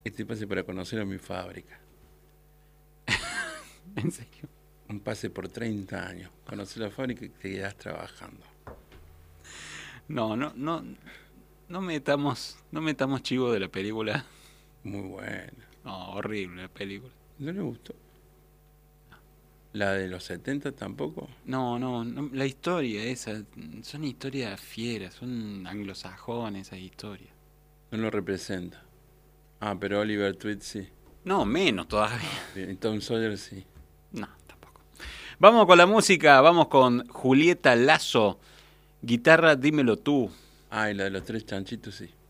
Este pase para conocer a mi fábrica. ¿En serio? Un pase por 30 años. Conocer la fábrica y te quedás trabajando. No, no, no, no metamos chivo de la película. Muy buena. No, horrible la película. ¿No le gustó? ¿La de los 70 tampoco? No, no, no, la historia esa, son historias fieras, son anglosajones esas historias. No lo representa. Ah, pero Oliver Twist sí. No, menos todavía. Y Tom Sawyer sí. No, tampoco. Vamos con la música, vamos con Julieta Lazo, guitarra Dímelo tú. Ah, y la de los tres chanchitos sí.